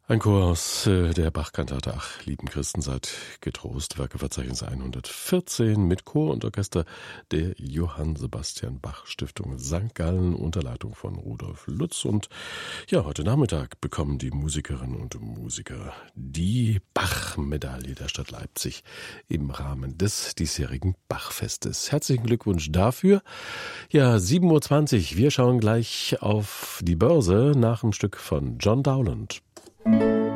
Ein Chor aus der Bach-Kantate Ach, lieben Christen, seid getrost, Werkeverzeichnis 114 mit Chor und Orchester der Johann Sebastian Bach Stiftung St. Gallen unter Leitung von Rudolf Lutz. Und ja, heute Nachmittag bekommen die Musikerinnen und Musiker die Bach-Medaille der Stadt Leipzig im Rahmen des diesjährigen Bachfestes. Herzlichen Glückwunsch dafür. Ja, 7:20 Uhr. Wir schauen gleich auf die Börse nach einem Stück von John Dowland.